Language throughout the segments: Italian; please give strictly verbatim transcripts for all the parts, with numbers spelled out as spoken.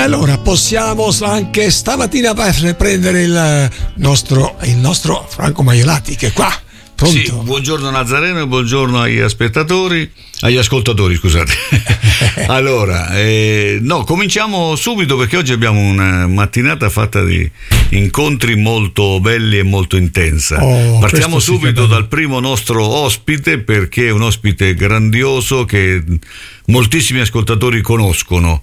allora possiamo anche stamattina prendere il nostro, il nostro Franco Maiolati, che è qua. Pronto? Sì, buongiorno Nazareno e buongiorno agli spettatori, agli ascoltatori, scusate. Allora, eh, no, cominciamo subito perché oggi abbiamo una mattinata fatta di incontri molto belli e molto intensa. Oh, Partiamo subito sì, dal primo nostro ospite, perché è un ospite grandioso che moltissimi ascoltatori conoscono,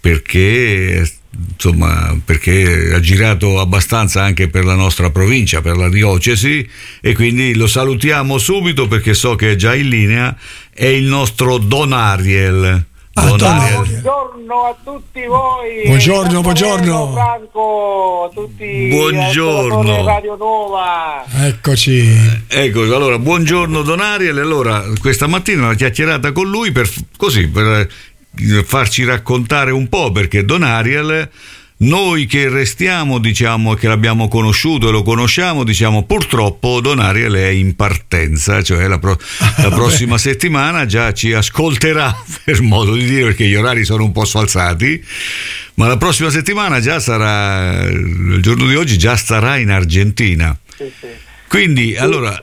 perché insomma perché ha girato abbastanza anche per la nostra provincia, per la diocesi, e quindi lo salutiamo subito perché so che è già in linea. È il nostro Don Ariel. Ah, Don Don Ariel. Buongiorno a tutti voi. Buongiorno, buongiorno. Franco, a tutti. Buongiorno. Radio Nova. Eccoci. Ecco, allora buongiorno Don Ariel. Allora questa mattina una chiacchierata con lui per così per farci raccontare un po', perché Don Ariel, noi che restiamo, diciamo, che l'abbiamo conosciuto e lo conosciamo, diciamo, purtroppo Don Ariel è in partenza, cioè la, pro- la prossima settimana già ci ascolterà, per modo di dire, perché gli orari sono un po' sfalsati, ma la prossima settimana già sarà, il giorno di oggi già starà in Argentina. Sì, sì. Quindi, sì. Allora,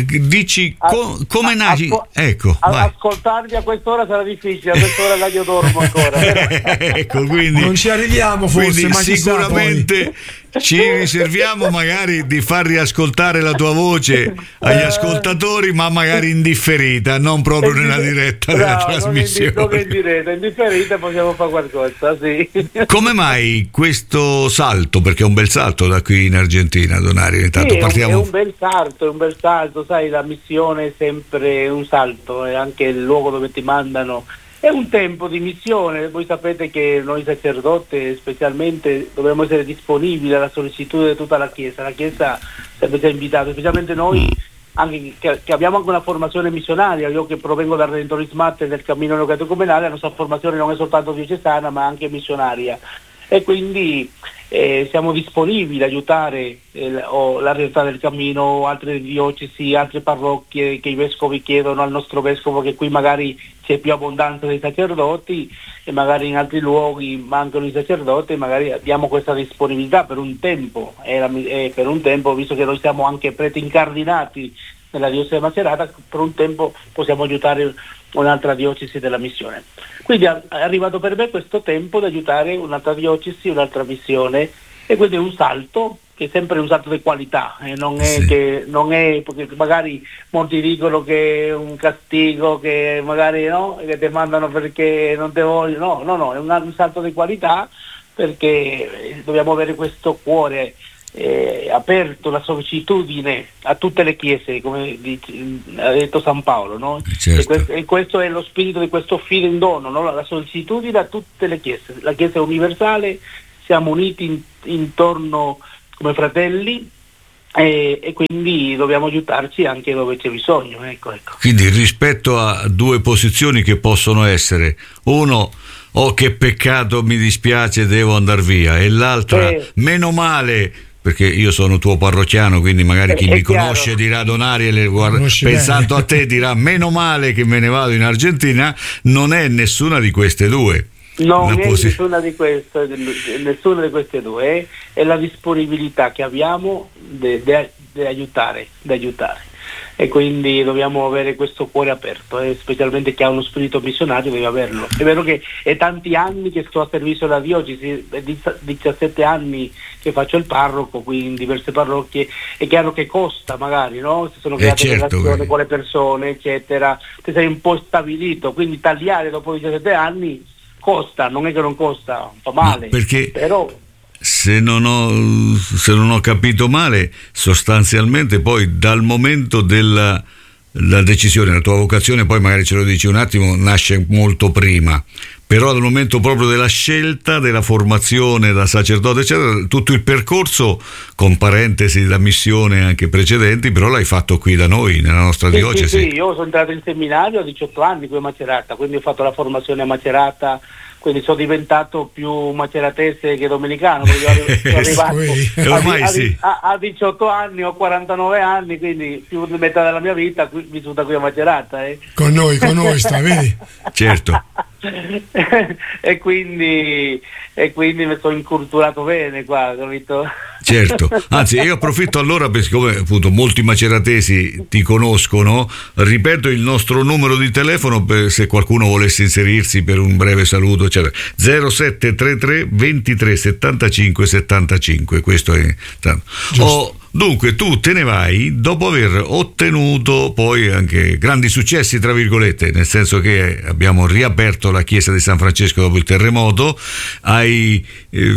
dici co- come nasci? Asco- ecco, vai. Ascoltarvi a quest'ora sarà difficile, a quest'ora io dormo ancora. Ecco, quindi non ci arriviamo forse, quindi ma sicuramente ci riserviamo magari di far riascoltare la tua voce agli ascoltatori, ma magari indifferita, non proprio nella diretta della no, trasmissione. Non in diretta, indifferita possiamo fare qualcosa, sì. Come mai questo salto? Perché è un bel salto da qui in Argentina, Don Ariel. Intanto sì, partiamo. È un bel salto, è un bel salto, sai, la missione è sempre un salto, e anche il luogo dove ti mandano è un tempo di missione. Voi sapete che noi sacerdoti specialmente dobbiamo essere disponibili alla sollecitudine di tutta la Chiesa. La Chiesa sempre ci ha invitato, specialmente noi anche che, che abbiamo anche una formazione missionaria. Io che provengo dal Redentorismo e del cammino neocatecumenale, la nostra formazione non è soltanto diocesana ma anche missionaria, e quindi eh, siamo disponibili ad aiutare eh, o la realtà del cammino, o altre diocesi, altre parrocchie che i vescovi chiedono al nostro vescovo che qui magari c'è più abbondanza dei sacerdoti e magari in altri luoghi mancano i sacerdoti, magari abbiamo questa disponibilità per un tempo, e eh, per un tempo, visto che noi siamo anche preti incardinati nella diocesi di Macerata, per un tempo possiamo aiutare un'altra diocesi della missione. Quindi è arrivato per me questo tempo di aiutare un'altra diocesi, un'altra missione, e quindi è un salto che è sempre un salto di qualità, e eh, non è sì. che non è perché magari molti dicono che è un castigo, che magari no, che ti mandano perché non te vogliono, no, no, no, è un, un salto di qualità, perché dobbiamo avere questo cuore Eh, aperto, la sollecitudine a tutte le chiese, come dice, ha detto San Paolo, no? Certo. E, questo, e questo è lo spirito di questo fide in dono, no? La sollecitudine a tutte le chiese. La Chiesa è universale, siamo uniti in, intorno come fratelli, e, e quindi dobbiamo aiutarci anche dove c'è bisogno. Ecco, ecco. Quindi rispetto a due posizioni che possono essere, uno: oh che peccato, mi dispiace, devo andar via, e l'altra: eh. meno male, perché io sono tuo parrocchiano, quindi magari chi è mi chiaro. conosce dirà Don Ariel, guarda, pensando bene a te dirà meno male che me ne vado in Argentina. Non è nessuna di queste due. Non è posi- nessuna di queste, nessuna di queste due, eh? È la disponibilità che abbiamo di aiutare, di aiutare. E quindi dobbiamo avere questo cuore aperto, eh? Specialmente chi ha uno spirito missionario deve averlo. È vero che è tanti anni che sto a servizio della diocesi, è diciassette anni che faccio il parroco qui in diverse parrocchie. È chiaro che costa magari, no? Si sono create eh certo, relazioni con le persone, eccetera, ti sei un po' stabilito, quindi tagliare dopo diciassette anni costa, non è che non costa, fa male, no, perché però se non ho se non ho capito male, sostanzialmente poi dal momento della la decisione, la tua vocazione, poi magari ce lo dici un attimo, nasce molto prima, però dal momento proprio della scelta, della formazione da sacerdote, eccetera, tutto il percorso, con parentesi la missione anche precedenti, però l'hai fatto qui da noi, nella nostra sì, diocesi. Sì, sì, io sono entrato in seminario a diciotto anni qui a Macerata, quindi ho fatto la formazione a Macerata, quindi sono diventato più maceratese che domenicano, perché sono arrivato sì, a, ormai a, sì. a, a diciotto anni, ho quarantanove anni, quindi più di metà della mia vita qui, vissuta qui a Macerata. Eh. Con noi, con noi sta, vedi? Certo. e quindi e quindi mi sono inculturato bene qua, capito? Certo, anzi io approfitto allora, perché siccome appunto molti maceratesi ti conoscono, ripeto il nostro numero di telefono per se qualcuno volesse inserirsi per un breve saluto, eccetera. zero sette tre tre ventitré settantacinque settantacinque, questo è tanto. Oh, dunque tu te ne vai dopo aver ottenuto poi anche grandi successi, tra virgolette, nel senso che abbiamo riaperto la chiesa di San Francesco dopo il terremoto, hai eh,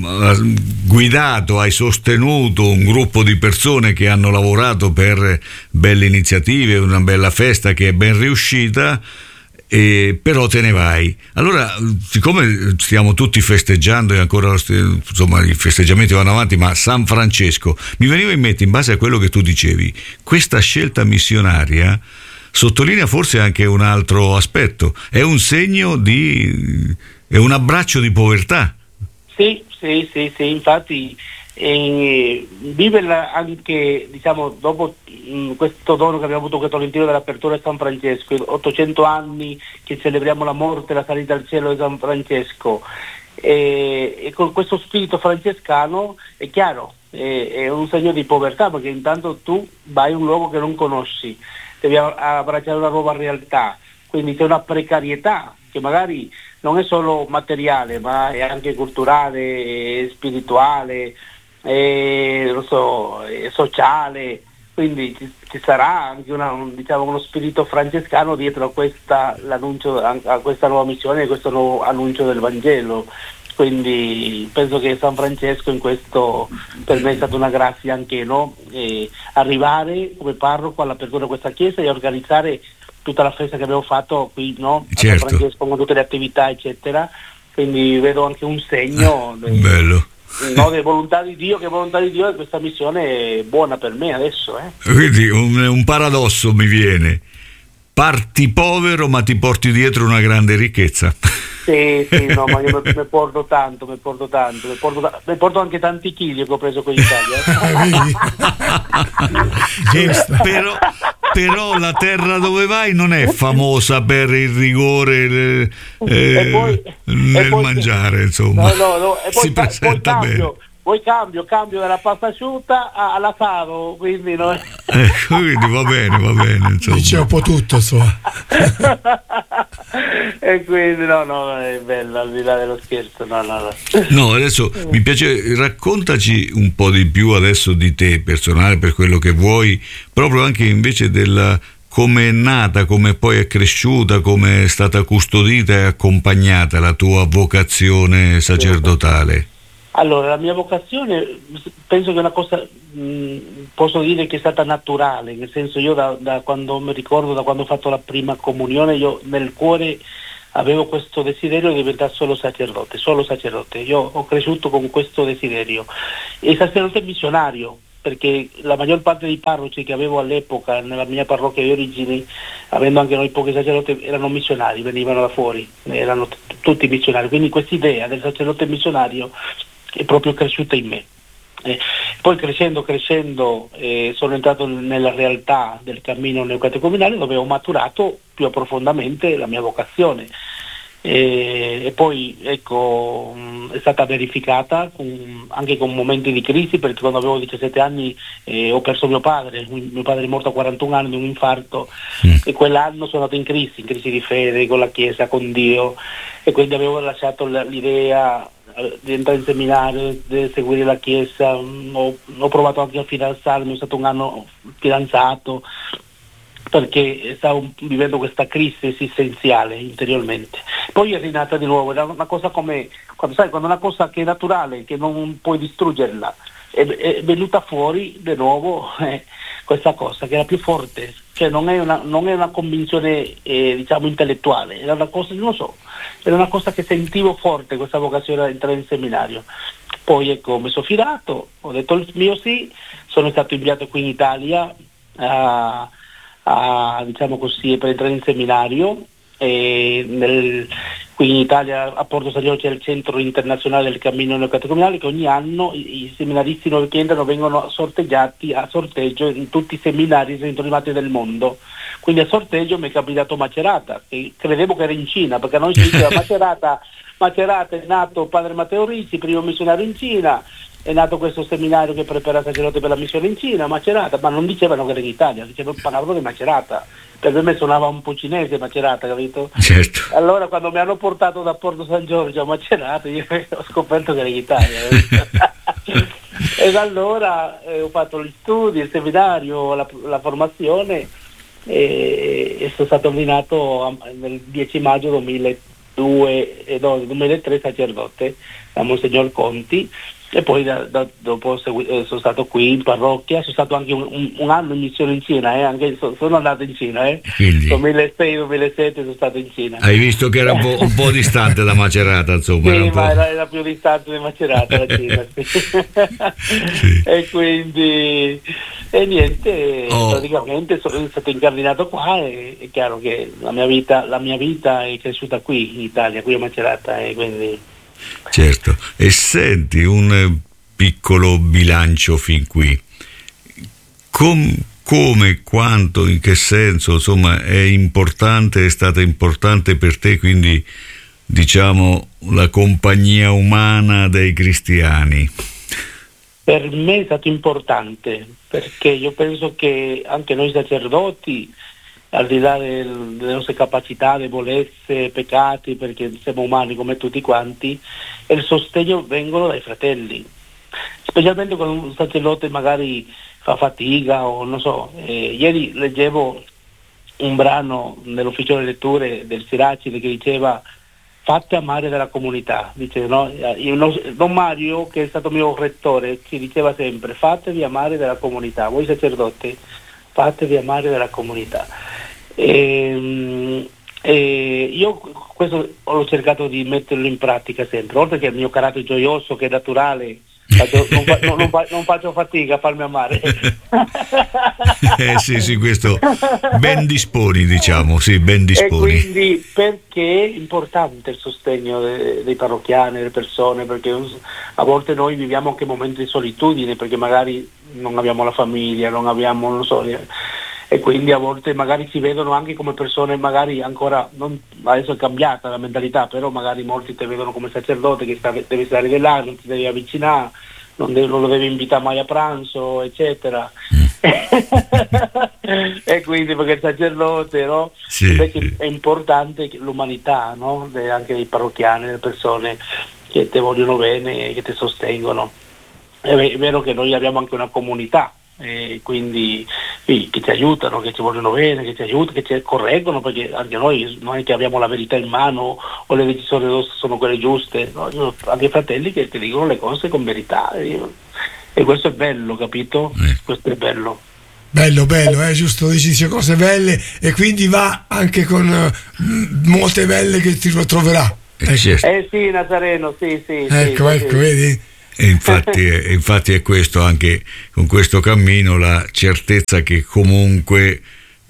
guidato, hai sostenuto un gruppo di persone che hanno lavorato per belle iniziative, una bella festa che è ben riuscita. E però te ne vai. Allora, siccome stiamo tutti festeggiando e ancora insomma i festeggiamenti vanno avanti, ma San Francesco, mi veniva in mente, in base a quello che tu dicevi, questa scelta missionaria sottolinea forse anche un altro aspetto, è un segno di, è un abbraccio di povertà. Sì, sì, sì, sì, infatti eh, viverla anche, diciamo, dopo mh, questo dono che abbiamo avuto, questo ritiro dell'apertura di San Francesco, ottocento anni che celebriamo la morte e la salita al cielo di San Francesco, e, e con questo spirito francescano è chiaro, è, è un segno di povertà, perché intanto tu vai in un luogo che non conosci, devi abbracciare una nuova realtà, quindi c'è una precarietà che magari non è solo materiale, ma è anche culturale, è spirituale, è, non so, è sociale, quindi ci, ci sarà anche una, un, diciamo, uno spirito francescano dietro a questa, l'annuncio, a questa nuova missione, a questo nuovo annuncio del Vangelo. Quindi penso che San Francesco in questo per me è stata una grazia anche, no? E arrivare come parroco all'apertura di questa chiesa e organizzare tutta la festa che abbiamo fatto qui, no? A certo. San Francesco, con tutte le attività eccetera, quindi vedo anche un segno ah, de, bello. No, di volontà di Dio, che volontà di Dio, e questa missione è buona per me adesso, eh. Quindi un, un paradosso mi viene: parti povero ma ti porti dietro una grande ricchezza. Sì, sì, no, ma io mi porto tanto, mi porto tanto, mi porto, mi porto anche tanti chili che ho preso con l'Italia. però, però la terra dove vai non è famosa per il rigore eh, e poi, nel e poi, mangiare, insomma. No, no, no, e poi, si presenta poi cambio, bene. Poi cambio, cambio dalla pasta asciutta all'asado, quindi no. Eh, quindi va bene, va bene, insomma. Dice un po' tutto, insomma. E quindi no, no, è bello, al di là dello scherzo, no, no, no. No, adesso mi piace, raccontaci un po' di più adesso di te personale, per quello che vuoi, proprio anche invece della come è nata, come poi è cresciuta, come è stata custodita e accompagnata la tua vocazione sacerdotale. Allora, la mia vocazione penso che è una cosa, mh, posso dire che è stata naturale, nel senso, io da, da quando mi ricordo, da quando ho fatto la prima comunione, io nel cuore avevo questo desiderio di diventare solo sacerdote, solo sacerdote. Io ho cresciuto con questo desiderio. E sacerdote missionario, perché la maggior parte dei parroci che avevo all'epoca nella mia parrocchia di origini, avendo anche noi pochi sacerdoti, erano missionari, venivano da fuori, erano t- tutti missionari. Quindi questa idea del sacerdote missionario è proprio cresciuta in me. Eh, poi crescendo, crescendo eh, sono entrato nella realtà del cammino neocatecumenale, dove ho maturato più profondamente la mia vocazione. E, e poi ecco mh, è stata verificata con, anche con momenti di crisi, perché quando avevo diciassette anni eh, ho perso mio padre, mio padre è morto a quarantuno anni di un infarto, mm. e quell'anno sono andato in crisi, in crisi di fede con la Chiesa, con Dio, e quindi avevo lasciato l'idea di entrare in seminario, di seguire la Chiesa. Ho, ho provato anche a fidanzarmi, è stato un anno fidanzato, perché stavo vivendo questa crisi esistenziale interiormente. Poi è rinata di nuovo, era una cosa come, quando sai, quando una cosa che è naturale, che non puoi distruggerla, è, è venuta fuori di nuovo eh, questa cosa che era più forte, cioè non è una, non è una convinzione eh, diciamo intellettuale, era una cosa, non lo so, era una cosa che sentivo forte, questa vocazione di entrare in seminario. Poi ecco, mi sono fidato, ho detto il mio sì, sono stato inviato qui in Italia a, a diciamo così, per entrare in seminario. E nel, qui in Italia a Porto San Giorgio c'è il Centro Internazionale del Cammino Neocatecumenale, che ogni anno i, i seminaristi nuovi che entrano vengono sorteggiati a sorteggio in tutti i seminari settentrionali del mondo. quindi al sorteggio mi è capitato Macerata, che credevo che era in Cina, perché noi si diceva Macerata, Macerata è nato padre Matteo Ricci, primo missionario in Cina, è nato questo seminario che prepara sacerdote per la missione in Cina, Macerata, ma non dicevano che era in Italia, dicevano, parlavano di Macerata. Per me suonava un po' cinese Macerata, capito? Certo. Allora quando mi hanno portato da Porto San Giorgio a Macerata, io ho scoperto che era in Italia. E da allora eh, ho fatto gli studi, il seminario, la, la formazione e, e sono stato ordinato nel dieci maggio duemiladue, eh, no, duemilatré sacerdote da Monsignor Conti. E poi da, da, dopo segui, eh, sono stato qui in parrocchia, sono stato anche un, un, un anno in missione in Cina, eh, anche, so, sono andato in Cina, eh. Quindi, duemilasei duemilasette sono stato in Cina. Hai visto che era un po', un po' distante da Macerata, insomma. Sì, era, un ma po'... era, era più distante di Macerata la Cina. Sì. E quindi, e niente, Oh. praticamente sono stato incardinato qua e è chiaro che la mia vita, la mia vita è cresciuta qui in Italia, qui a Macerata, e quindi... Certo, e senti un piccolo bilancio fin qui, Com, come, quanto, in che senso, insomma, è importante, è stata importante per te, quindi diciamo la compagnia umana dei cristiani? Per me è stato importante, perché io penso che anche noi sacerdoti, al di là del, delle nostre capacità, debolezze, peccati, perché siamo umani come tutti quanti, e il sostegno vengono dai fratelli, specialmente quando un sacerdote magari fa fatica o non so. Eh, ieri leggevo un brano nell'ufficio delle letture del Siracide che diceva fate amare della comunità, dice, no? Don Mario, che è stato mio rettore, ci diceva sempre fatevi amare della comunità, voi sacerdoti fatevi amare della comunità. E, e io questo ho cercato di metterlo in pratica sempre, oltre che il mio carattere gioioso che è naturale, faccio, non, fa, non, non, non faccio fatica a farmi amare. Eh sì, sì, questo ben disponi, diciamo, sì, ben disponi. E quindi perché è importante il sostegno de, dei parrocchiani, delle persone, perché a volte noi viviamo anche momenti di solitudine, perché magari non abbiamo la famiglia, non abbiamo, non so, e quindi a volte magari si vedono anche come persone, magari ancora, non, adesso è cambiata la mentalità, però magari molti ti vedono come sacerdote che sta, devi stare di là, non ti devi avvicinare, non, devi, non lo devi invitare mai a pranzo, eccetera. E quindi perché il sacerdote, no? Sì. Invece è importante l'umanità, no? De, anche dei parrocchiani, delle persone che ti vogliono bene, che ti sostengono. È vero che noi abbiamo anche una comunità, e quindi sì, che ci aiutano, che ci vogliono bene, che ci aiutano, che ci correggono, perché anche noi non è che abbiamo la verità in mano o le decisioni sono quelle giuste, no? Io, anche i fratelli che ti dicono le cose con verità, io, e questo è bello, capito? Eh. Questo è bello. Bello, bello, eh, giusto, dici cose belle e quindi va anche con uh, molte belle che ti troverà. Eh, certo. Eh sì, Nazareno, sì, sì. Ecco, sì, ecco, sì. vedi? E infatti, è, infatti è questo, anche con questo cammino, la certezza che comunque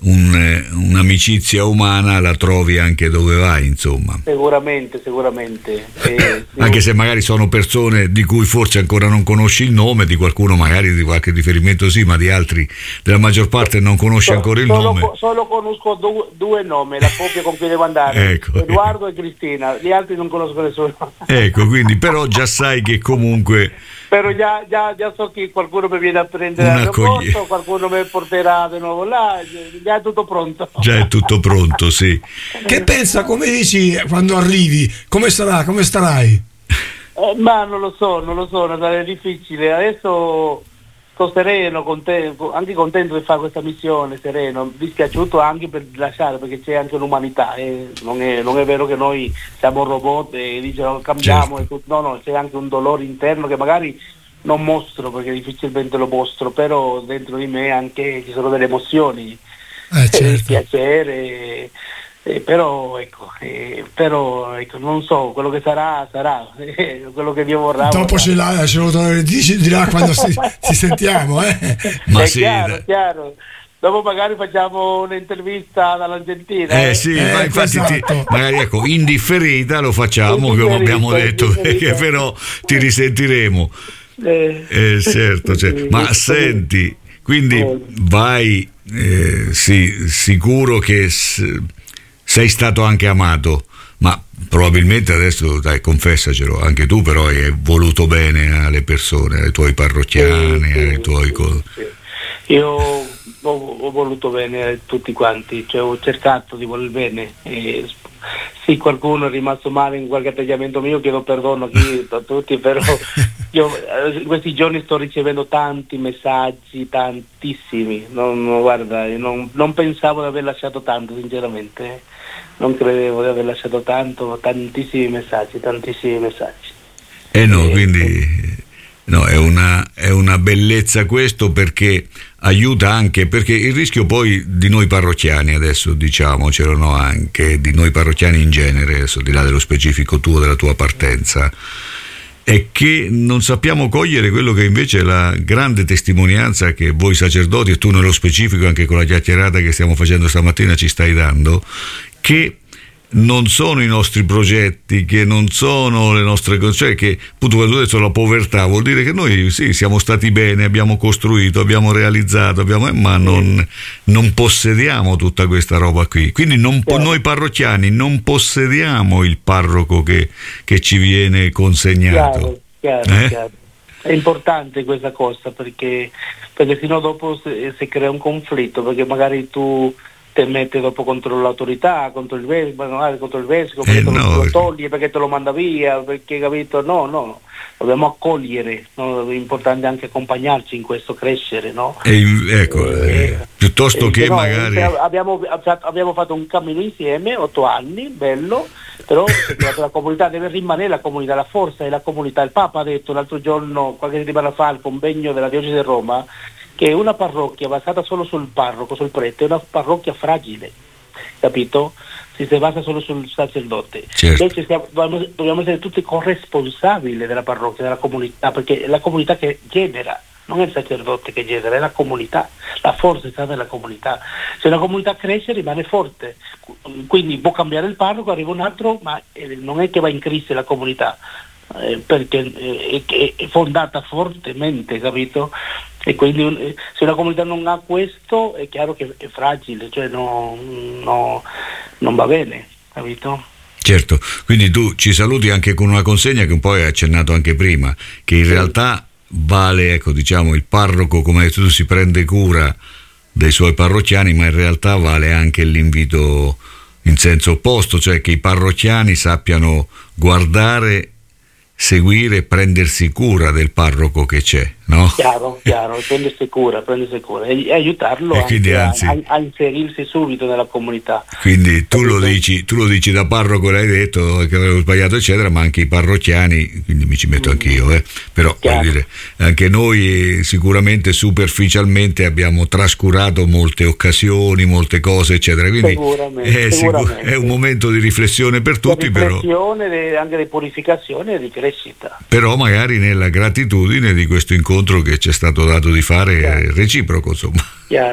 un, un'amicizia umana la trovi anche dove vai, insomma. Sicuramente, sicuramente. Eh, Anche se magari sono persone di cui forse ancora non conosci il nome, di qualcuno magari di qualche riferimento sì, ma di altri, della maggior parte non conosci ancora il solo, nome. Solo conosco due, due nomi, la coppia con cui devo andare, Ecco. Edoardo e Cristina, gli altri non conosco nessuno. Ecco, quindi però già sai che comunque... Però già, già, già so che qualcuno mi viene a prendere Una all'aeroporto, coglie- qualcuno mi porterà di nuovo là, già è tutto pronto. Già è tutto pronto, sì. Che pensa, come dici, quando arrivi, come sarà, come starai? Eh, ma non lo so, non lo so, è difficile. Adesso sto sereno, contento, anche contento di fare questa missione, sereno, dispiaciuto anche per lasciare, perché c'è anche l'umanità, eh. non, è, non è vero che noi siamo robot e diciamo cambiamo, Certo. e tutto. No, no, c'è anche un dolore interno che magari non mostro, perché difficilmente lo mostro, però dentro di me anche ci sono delle emozioni, Eh, eh, certo. piacere. Eh, però ecco, eh, però ecco, non so, quello che sarà sarà, eh, quello che Dio vorrà. Dopo ce l'ha, ce lo dici, dirà quando si, ci sentiamo, eh? Ma è sì, chiaro, da- chiaro. Dopo magari facciamo un'intervista dall'Argentina. Eh eh. sì, Eh, ma infatti ti- esatto. magari ecco, indifferita lo facciamo, Indifferita, come abbiamo detto, indifferita. perché però ti risentiremo. Eh, Eh, certo, certo. sì, Ma sì. senti, quindi vai eh, sì, sicuro che s- sei stato anche amato, ma probabilmente adesso, dai, confessacelo, anche tu però hai voluto bene alle persone, ai tuoi parrocchiani, sì, ai tuoi... sì, co- sì. Io ho, ho voluto bene a tutti quanti, cioè ho cercato di voler bene. E, sì, qualcuno è rimasto male in qualche atteggiamento mio, chiedo perdono qui a tutti, però io in questi giorni sto ricevendo tanti messaggi, tantissimi. Non, non, guarda, io non, non pensavo di aver lasciato tanto, sinceramente. Non credevo di aver lasciato tanto, tantissimi messaggi, tantissimi messaggi. Eh no, Eh, quindi no, è una, è una bellezza questo, perché aiuta anche, perché il rischio poi di noi parrocchiani, adesso diciamocelo, no, anche di noi parrocchiani in genere, adesso al di là dello specifico tuo, della tua partenza, è che non sappiamo cogliere quello che invece è la grande testimonianza che voi sacerdoti, e tu nello specifico anche con la chiacchierata che stiamo facendo stamattina ci stai dando, che non sono i nostri progetti, che non sono le nostre cose, cioè che appunto quando tu hai detto la povertà vuol dire che noi sì siamo stati bene, abbiamo costruito, abbiamo realizzato, abbiamo, ma non, non possediamo tutta questa roba qui, quindi non, noi parrocchiani non possediamo il parroco che, che ci viene consegnato. Chiaro, chiaro, eh? chiaro. È importante questa cosa, perché, perché sennò dopo si, si crea un conflitto, perché magari tu te mette dopo contro l'autorità, contro il vescovo, magari contro il vescovo, perché Eh te lo, no. lo toglie, perché te lo manda via, perché, capito? No, no, dobbiamo accogliere, no? È importante anche accompagnarci in questo crescere, no? E in- ecco, Eh, eh, piuttosto eh, che no, magari... eh, abbiamo, abbiamo fatto un cammino insieme, otto anni, bello, però la comunità deve rimanere la comunità, la forza è la comunità. Il Papa ha detto l'altro giorno, qualche settimana fa, al convegno della diocesi di Roma, che una parrocchia basata solo sul parroco, sul prete, è una parrocchia fragile, capito? Si si basa solo sul sacerdote. Certo. Invece siamo, dobbiamo, dobbiamo essere tutti corresponsabili della parrocchia, della comunità, perché è la comunità che genera, non è il sacerdote che genera, è la comunità, la forza sta nella comunità. Se la comunità cresce rimane forte, quindi può cambiare il parroco, arriva un altro, ma eh, non è che va in crisi la comunità, eh, perché eh, è, è fondata fortemente, capito? E quindi eh, se la comunità non ha questo è chiaro che è fragile, cioè no, no, non va bene, capito? Certo, quindi tu ci saluti anche con una consegna che un po' hai accennato anche prima, che in Sì. realtà vale, ecco, diciamo, il parroco, come hai detto tu, si prende cura dei suoi parrocchiani, ma in realtà vale anche l'invito in senso opposto, cioè che i parrocchiani sappiano guardare, seguire, prendersi cura del parroco che c'è, no? Chiaro, chiaro, prendersi cura, prendersi cura e, e aiutarlo E anche quindi, a, anzi, a, a inserirsi subito nella comunità. Quindi tu lo, Capito? dici, tu lo dici da parroco, l'hai detto che avevo sbagliato eccetera, ma anche i parrocchiani, quindi mi ci metto anch'io, eh? Però voglio dire, anche noi eh, sicuramente superficialmente abbiamo trascurato molte occasioni, molte cose eccetera, quindi Sicuramente, è, sicuramente. è un momento di riflessione per tutti, di però, riflessione, de- anche di purificazione e di crescita. però magari nella gratitudine di questo incontro che ci è stato dato di fare, eh, reciproco insomma. Chiaro.